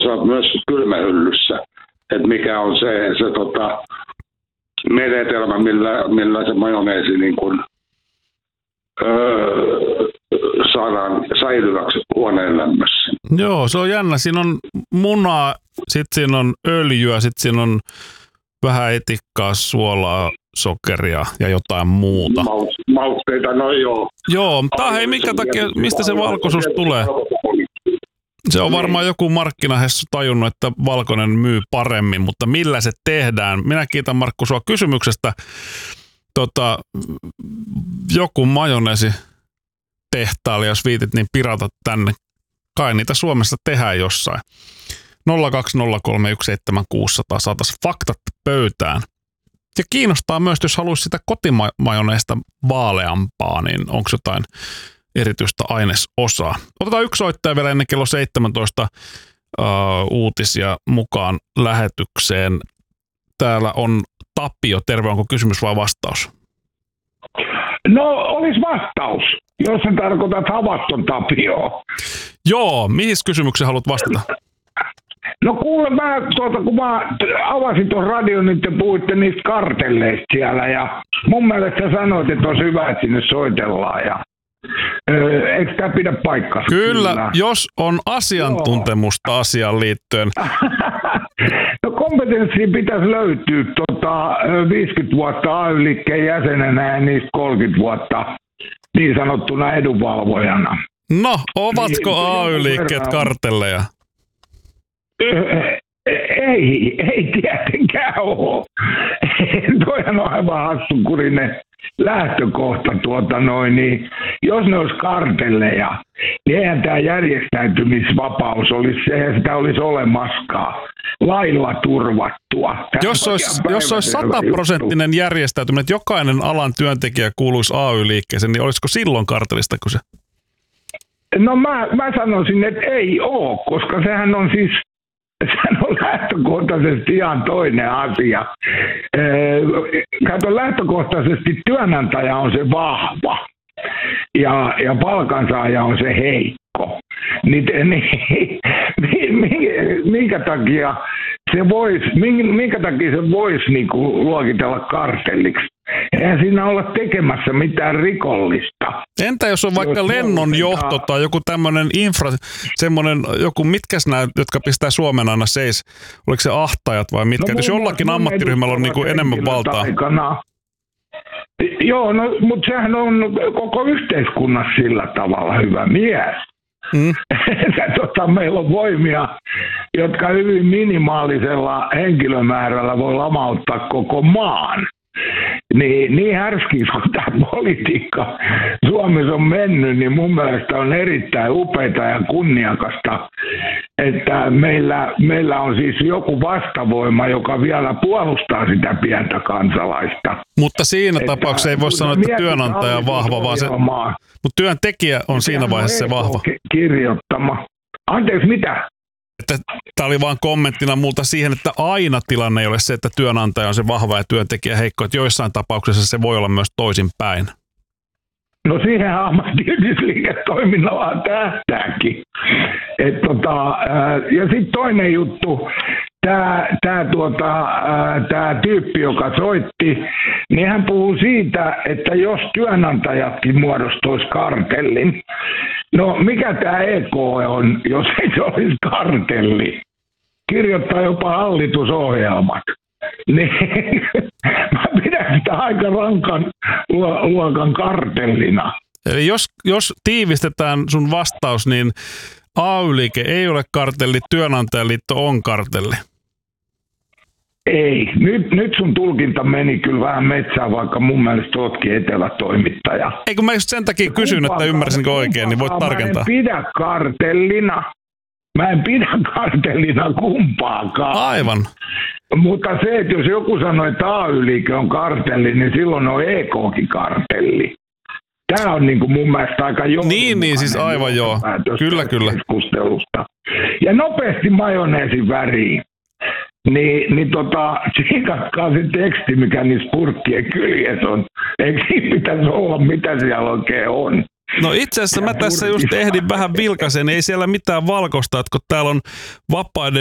saat myös kylmähyllyssä, että mikä on se menetelmä, millä se majoneesi niin kuin, saadaan säilyväksi huoneen lämmössä. Joo, se on jännä. Siinä on munaa, sitten siinä on öljyä, sitten siinä on vähän etikkaa, suolaa, sokeria ja jotain muuta. Mausteita, no joo. Joo, mutta hei, minkä takia, mistä se valkoisuus tulee? Se on varmaan joku markkinahessu tajunnut, että valkoinen myy paremmin, mutta millä se tehdään? Minä kiitän Markku sua kysymyksestä. Joku majoneesi tehtaali, jos viitit, niin pirata tänne. Kai niitä Suomessa tehdään jossain. 020317600 saataisiin faktat pöytään. Ja kiinnostaa myös, jos haluaisi sitä kotimajoneesta vaaleampaa, niin onko jotain erityistä ainesosaa. Otetaan yksi soittaja vielä ennen kello 17 uutisia mukaan lähetykseen. Täällä on Tapio. Terve, onko kysymys vai vastaus? No, olisi vastaus, jos sä tarkoitat Havaston Tapioa. Joo, mihin kysymykseen haluat vastata? No kuule, kun mä avasin tuon radion, niin te puhuitte niistä kartelleista siellä, ja mun mielestä sä sanoit, että olisi hyvä, että sinne soitellaan, ja eikö tämä pidä paikkaa? Kyllä, jos on asiantuntemusta asiaan liittyen. No kompetenssia pitäisi löytyä 50 vuotta AY-liikkeen jäsenenä ja niistä 30 vuotta niin sanottuna edunvalvojana. No, ovatko AY-liikkeet kartelleja? Ei tietenkään ole. Toihan on aivan hassunkurinen lähtökohta. Niin jos ne olisi kartelleja, niin eihän tämä järjestäytymisvapaus olisi se, ja sitä olisi olemaskaan lailla turvattua. Jos olisi 100% järjestäytyminen, että jokainen alan työntekijä kuuluisi AY-liikkeeseen, niin olisiko silloin kartelista kyse? No mä sanoisin, että ei ole, koska sehän on lähtökohtaisesti ihan toinen asia. Kato, lähtökohtaisesti työnantaja on se vahva ja palkansaaja on se heikko. Minkä takia se voisi niinku luokitella kartelliksi? Eihän siinä olla tekemässä mitään rikollista. Entä jos on vaikka lennonjohto tai joku tämmöinen semmoinen joku, mitkäs nämä, jotka pistää Suomen aina seis, oliko se ahtajat vai mitkä? Jos jollakin ammattiryhmällä on niinku enemmän valtaa. Joo, no, mutta sehän on koko yhteiskunnassa sillä tavalla hyvä mies. Meillä on voimia, jotka hyvin minimaalisella henkilömäärällä voi lamauttaa koko maan. Niin härskiä kun tämä politiikka Suomessa on mennyt, niin mun mielestä on erittäin upeata ja kunniakasta, että meillä on siis joku vastavoima, joka vielä puolustaa sitä pientä kansalaista. Mutta siinä tapauksessa ei voi sanoa, että työnantaja on vahva, vaan se, mutta työntekijä on siinä vaiheessa se vahva. Kirjoittama. Anteeksi, mitä? Tämä oli vain kommenttina multa siihen, että aina tilanne ei ole se, että työnantaja on se vahva ja työntekijä heikko, että joissain tapauksissa se voi olla myös toisinpäin. No siihen ammattiyhdistysliiketoiminnalla tähtääkin. Ja sitten toinen juttu, tämä tyyppi, joka soitti, niin hän puhuu siitä, että jos työnantajatkin muodostuisi kartellin. No mikä tämä EK on, jos ei se olisi kartelli? Kirjoittaa jopa hallitusohjelmat. Niin, mä pidän sitä aika rankan luokan kartellina. Eli jos tiivistetään sun vastaus, niin AY-liike ei ole kartelli, työnantajaliitto on kartelli. Ei. Nyt sun tulkinta meni kyllä vähän metsään, vaikka mun mielestä ootkin etelätoimittaja. Eikö mä just sen takia kysyn, että ymmärsinkö oikein, niin voit tarkentaa. Mä en pidä kartellina kumpaakaan. Aivan. Mutta se, että jos joku sanoo, että AY-liike on kartelli, niin silloin on EK:kin kartelli. Tämä on niin mun mielestä aika johdonmukainen. Niin, siis aivan joo. Kyllä. Keskustelusta. Ja nopeasti majoneesin väriin. Tsiikatkaa se teksti, mikä niissä purkkien kyljessä on. Eikö siinä pitäisi olla, mitä siellä oikein on? No itse asiassa mä tässä just ehdin vähän vilkaisen, ei siellä mitään valkoista, että kun täällä on vapaiden